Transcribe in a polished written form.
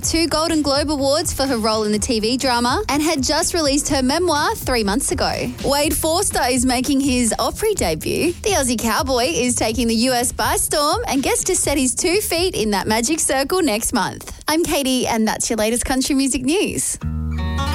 2 Golden Globe Awards for her role in the TV drama, and had just released her memoir 3 months ago. Wade Forster is making his Opry debut. The Aussie cowboy is taking the US by storm and gets to set his 2 feet in that magic circle next month. I'm Katie, and that's your latest country music news.